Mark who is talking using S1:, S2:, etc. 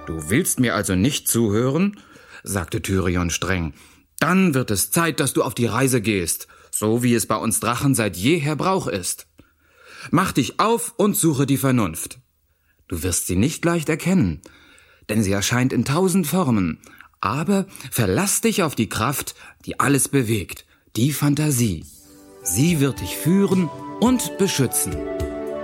S1: Du willst mir also nicht zuhören?« sagte Tyrion streng. »Dann wird es Zeit, dass du auf die Reise gehst, so wie es bei uns Drachen seit jeher Brauch ist. Mach dich auf und suche die Vernunft. Du wirst sie nicht leicht erkennen, denn sie erscheint in 1000 Formen. Aber verlass dich auf die Kraft, die alles bewegt, die Fantasie. Sie wird dich führen und beschützen.«